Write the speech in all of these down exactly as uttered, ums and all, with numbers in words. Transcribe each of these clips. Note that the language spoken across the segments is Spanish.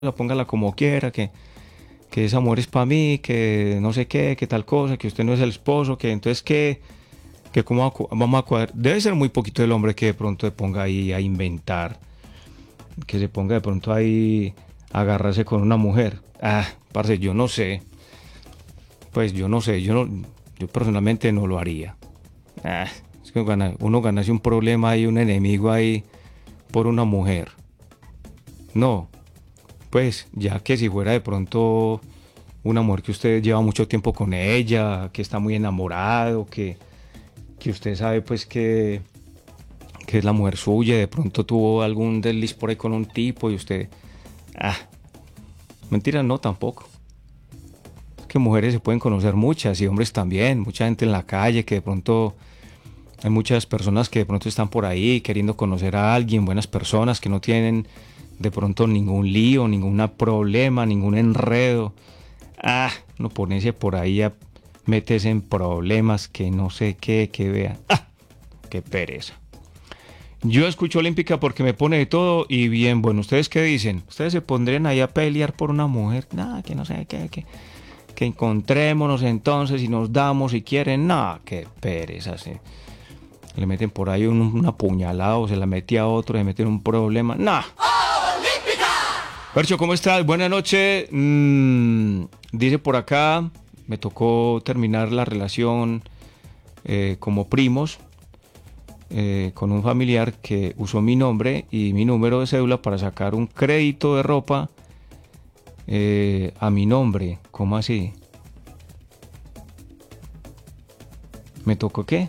póngala como quiera, que, que esa mujer es para mí, que no sé qué, que tal cosa, que usted no es el esposo, que entonces qué, que cómo acu- vamos a cuadrar. Debe ser muy poquito el hombre que de pronto se ponga ahí a inventar, que se ponga de pronto ahí a agarrarse con una mujer. Ah, parce, yo no sé, pues yo no sé, yo no, yo personalmente no lo haría. Ah, es que gana- uno ganarse un problema y un enemigo ahí por una mujer. No, pues ya que si fuera de pronto una mujer que usted lleva mucho tiempo con ella, que está muy enamorado, que, que usted sabe pues que, que es la mujer suya, de pronto tuvo algún desliz por ahí con un tipo y usted... Ah, mentira, no, tampoco. Es que mujeres se pueden conocer muchas y hombres también, mucha gente en la calle que de pronto... Hay muchas personas que de pronto están por ahí queriendo conocer a alguien, buenas personas que no tienen de pronto ningún lío, ningún problema, ningún enredo. Ah, no ponerse por ahí a meterse en problemas que no sé qué, que vean. Ah, qué pereza. Yo escucho Olímpica porque me pone de todo y bien, bueno, ¿ustedes qué dicen? ¿Ustedes se pondrían ahí a pelear por una mujer? Nada, que no sé qué, que, que encontrémonos entonces y nos damos si quieren. Nada, qué pereza, sí. Le meten por ahí un, una puñalada o se la mete a otro, le meten un problema. Nah. Percho, ¿cómo estás? Buenas noches. Mm, dice por acá, me tocó terminar la relación eh, como primos eh, con un familiar que usó mi nombre y mi número de cédula para sacar un crédito de ropa eh, a mi nombre. ¿Cómo así? ¿Me tocó qué?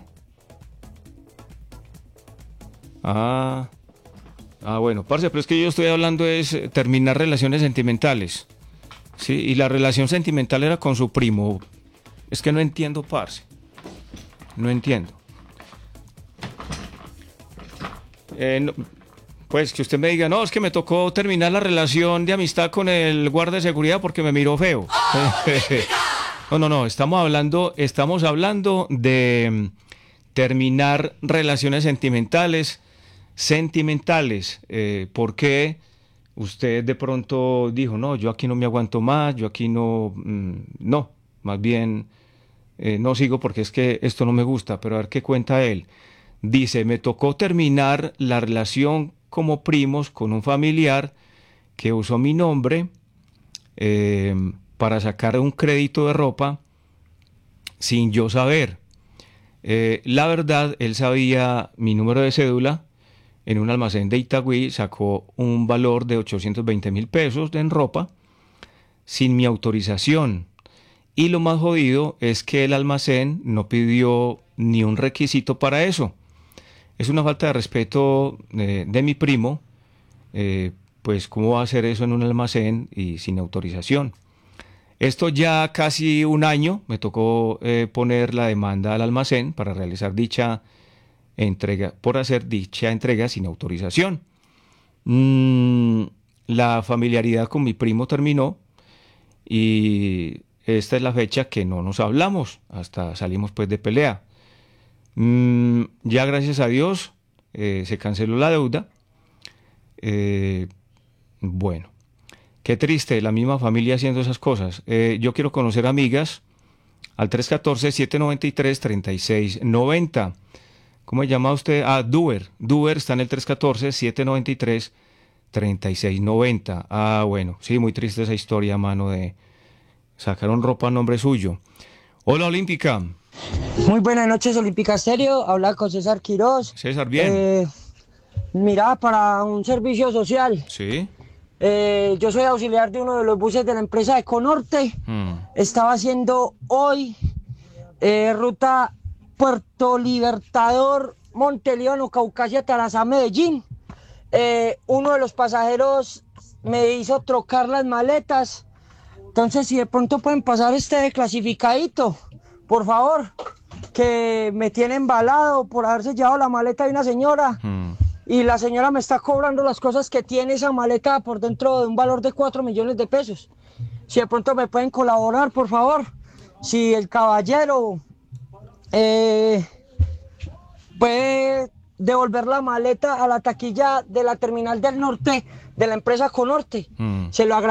Ah... Ah, bueno, parce, pero es que yo estoy hablando es eh, terminar relaciones sentimentales. Sí, y la relación sentimental era con su primo. Es que no entiendo, parce. No entiendo. Eh, no- pues que usted me diga, no, es que me tocó terminar la relación de amistad con el guardia de seguridad porque me miró feo. No, no, no, estamos hablando, estamos hablando de mm, terminar relaciones sentimentales, sentimentales. Eh, ¿por qué usted de pronto dijo, no, yo aquí no me aguanto más, yo aquí no, mm, no, más bien eh, no sigo porque es que esto no me gusta, pero a ver qué cuenta él. Dice, me tocó terminar la relación como primos con un familiar que usó mi nombre eh, para sacar un crédito de ropa sin yo saber. Eh, la verdad, él sabía mi número de cédula. En un almacén de Itagüí sacó un valor de ochocientos veinte mil pesos en ropa sin mi autorización. Y lo más jodido es que el almacén no pidió ni un requisito para eso. Es una falta de respeto eh, de mi primo, eh, pues cómo va a hacer eso en un almacén y sin autorización. Esto ya casi un año me tocó eh, poner la demanda al almacén para realizar dicha entrega, por hacer dicha entrega sin autorización. Mm, la familiaridad con mi primo terminó y esta es la fecha que no nos hablamos, hasta salimos pues de pelea. Mm, ya gracias a Dios eh, se canceló la deuda. Eh, bueno, qué triste, la misma familia haciendo esas cosas. Eh, yo quiero conocer amigas al tres uno cuatro, siete nueve tres, tres seis nueve cero. ¿Cómo se llama usted? Ah, Duer. Duer está en el tres uno cuatro, siete nueve tres, tres seis nueve cero. Ah, bueno, sí, muy triste esa historia, mano, de sacaron ropa a nombre suyo. Hola, Olímpica. Muy buenas noches, Olímpica Estéreo. Habla con César Quirós. César, bien. Eh, mira, para un servicio social. Sí. Eh, yo soy auxiliar de uno de los buses de la empresa Econorte. Hmm. Estaba haciendo hoy eh, ruta Puerto Libertador, Monteleón o Caucasia, Tarazá, Medellín. Eh, uno de los pasajeros me hizo trocar las maletas. Entonces, si de pronto pueden pasar este clasificadito, por favor, que me tiene embalado por haberse llevado la maleta de una señora Hmm. y la señora me está cobrando las cosas que tiene esa maleta por dentro de un valor de cuatro millones de pesos. Si de pronto me pueden colaborar, por favor. Si el caballero eh, puede devolver la maleta a la taquilla de la terminal del norte de la empresa Conorte. Mm. Se lo agradezco.